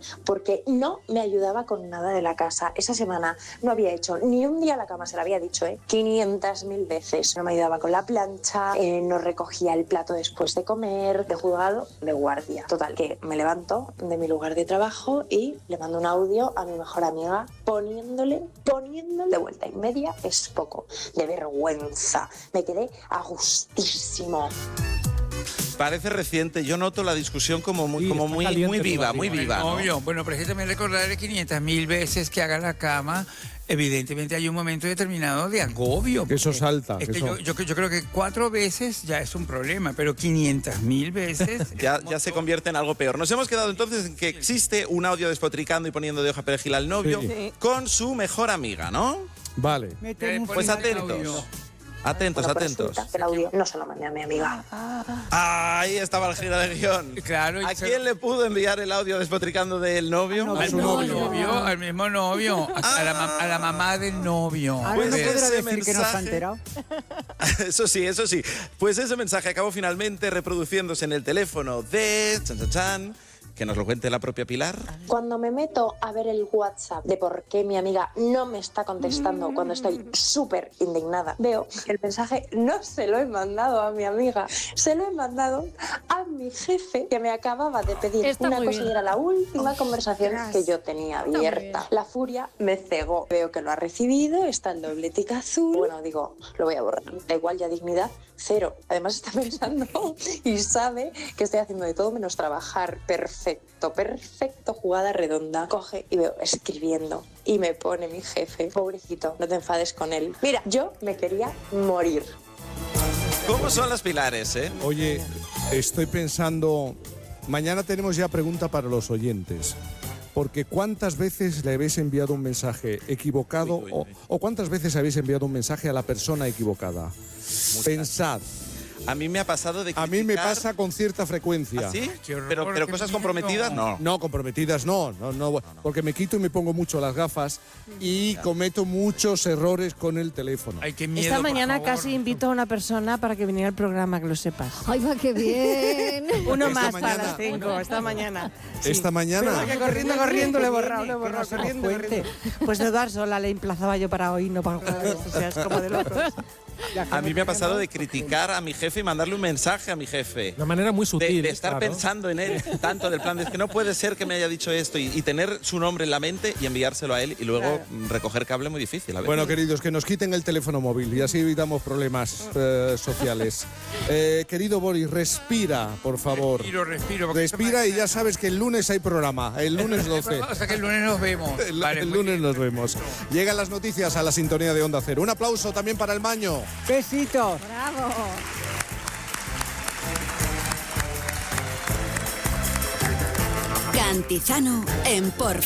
porque no me ayudaba con nada de la casa. Esa semana no había hecho ni un día la cama, se la había dicho 500.000 veces. No me ayudaba con la plancha, no recogía el plato después de comer, de juzgado, de guardia. Total, que me levanto de mi lugar de trabajo y le mando un audio a mi mejor amiga poniéndole de vuelta y media. Es poco, de vergüenza. Me quedé a gustísimo. Parece reciente, yo noto la discusión como muy viva, muy viva, ¿no? Obvio. Bueno, pero es que también recordarle 500.000 veces que haga la cama. Evidentemente hay un momento determinado de agobio. Que eso salta. Es que yo creo que 4 veces ya es un problema, pero 500.000 veces... ya se convierte en algo peor. Nos hemos quedado entonces en que existe un audio despotricando y poniendo de hoja perejil al novio con su mejor amiga, ¿no? Vale. Pues atentos. Atentos. El audio no se lo mandé a mi amiga. Ahí estaba el gira de guión. Claro. ¿A quién le pudo enviar el audio despotricando del novio? Al mismo novio, a la mamá del novio. Ahora no podrá decir mensaje, que no se ha enterado. Eso sí. Pues ese mensaje acabó finalmente reproduciéndose en el teléfono de... Que nos lo cuente la propia Pilar. Cuando me meto a ver el WhatsApp de por qué mi amiga no me está contestando cuando estoy súper indignada, veo que el mensaje no se lo he mandado a mi amiga, se lo he mandado a mi jefe, que me acababa de pedir una cosa y era la última conversación que yo tenía abierta. La furia me cegó. Veo que lo ha recibido, está el doble tic azul. Bueno, digo, lo voy a borrar. Da igual, ya dignidad cero. Además está pensando y sabe que estoy haciendo de todo menos trabajar. Perfecto, jugada redonda. Coge y veo escribiendo y me pone mi jefe: pobrecito, no te enfades con él. Mira, yo me quería morir. ¿Cómo son las Pilares, Oye, estoy pensando, mañana tenemos ya pregunta para los oyentes. Porque ¿cuántas veces le habéis enviado un mensaje equivocado o cuántas veces habéis enviado un mensaje a la persona equivocada? Pensad. A mí me ha pasado de criticar... A mí me pasa con cierta frecuencia. ¿Ah, sí? Pero cosas comprometidas, no. No, comprometidas no, porque me quito y me pongo mucho las gafas y cometo muchos errores con el teléfono. Ay, qué miedo, esta mañana por favor. casi invito a una persona para que viniera al programa, que lo sepas. ¡Ay, va, qué bien! Uno Esta más mañana. para las 5, esta mañana. Esta mañana. Pero corriendo, le he borrado, corriendo. Pues de dar sola le emplazaba yo para hoy, no para jueves, o sea, es como de locos. A mí me ha pasado de criticar a mi jefe y mandarle un mensaje a mi jefe. De una manera muy sutil. De estar pensando en él, tanto del plan, de que no puede ser que me haya dicho esto y tener su nombre en la mente y enviárselo a él y luego recoger cable muy difícil. Bueno, queridos, que nos quiten el teléfono móvil y así evitamos problemas sociales. Querido Boris, respira, por favor. Respiro. Respira y ya sabes que el lunes hay programa, el lunes 12. O sea que el lunes nos vemos. El lunes nos vemos. Llegan las noticias a la sintonía de Onda Cero. Un aplauso también para el Maño. ¡Besitos! ¡Bravo! Cantizano en Por